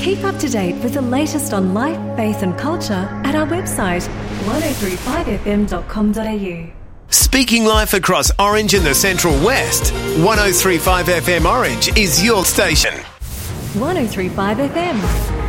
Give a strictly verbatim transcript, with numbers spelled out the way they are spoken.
Keep up to date with the latest on life, faith and culture at our website one oh three five f m dot com dot a u. Speaking life across Orange and the Central West, one oh three point five F M Orange is your station. one oh three point five F M.